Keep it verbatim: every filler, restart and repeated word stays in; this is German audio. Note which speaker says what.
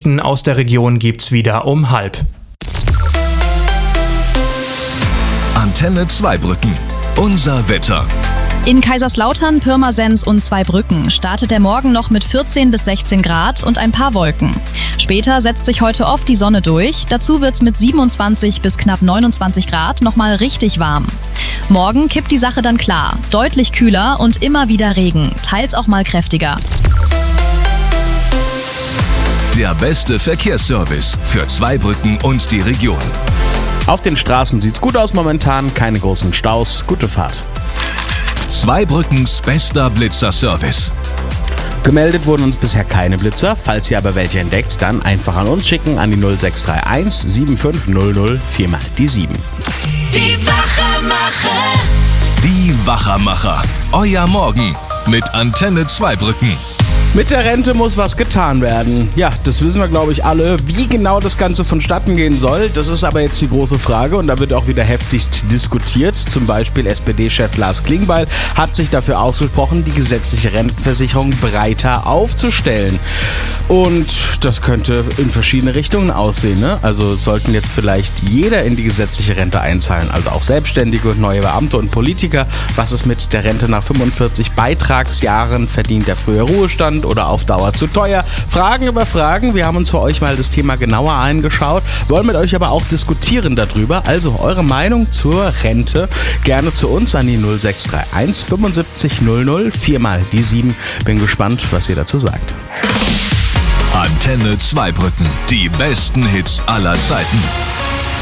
Speaker 1: Nachrichten aus der Region gibt's wieder um halb.
Speaker 2: Antenne Zweibrücken. Unser Wetter.
Speaker 3: In Kaiserslautern, Pirmasens und Zweibrücken startet der Morgen noch mit vierzehn bis sechzehn Grad und ein paar Wolken. Später setzt sich heute oft die Sonne durch. Dazu wird's mit siebenundzwanzig bis knapp neunundzwanzig Grad nochmal richtig warm. Morgen kippt die Sache dann klar. Deutlich kühler und immer wieder Regen. Teils auch mal kräftiger.
Speaker 2: Der beste Verkehrsservice für Zweibrücken und die Region.
Speaker 4: Auf den Straßen sieht's gut aus momentan, keine großen Staus. Gute Fahrt.
Speaker 2: Zweibrückens bester Blitzer-Service.
Speaker 4: Gemeldet wurden uns bisher keine Blitzer. Falls ihr aber welche entdeckt, dann einfach an uns schicken an die null sechs drei eins sieben fünf null null vier mal die sieben.
Speaker 5: Die Wachermacher.
Speaker 2: Die Wachermacher. Euer Morgen mit Antenne Zweibrücken.
Speaker 4: Mit der Rente muss was getan werden. Ja, das wissen wir, glaube ich, alle. Wie genau das Ganze vonstatten gehen soll, das ist aber jetzt die große Frage und da wird auch wieder heftigst diskutiert. Zum Beispiel S P D-Chef Lars Klingbeil hat sich dafür ausgesprochen, die gesetzliche Rentenversicherung breiter aufzustellen. Und das könnte in verschiedene Richtungen aussehen, ne? Also sollten jetzt vielleicht jeder in die gesetzliche Rente einzahlen, also auch Selbstständige, neue Beamte und Politiker. Was ist mit der Rente nach fünfundvierzig Beitragsjahren? Verdient der frühe Ruhestand oder auf Dauer zu teuer? Fragen über Fragen. Wir haben uns für euch mal das Thema genauer angeschaut, wollen mit euch aber auch diskutieren darüber. Also eure Meinung zur Rente gerne zu uns an die null sechs drei eins fünfundsiebzig null null vier mal die sieben. Bin gespannt, was ihr dazu sagt.
Speaker 2: Antenne Zweibrücken. Die besten Hits aller Zeiten.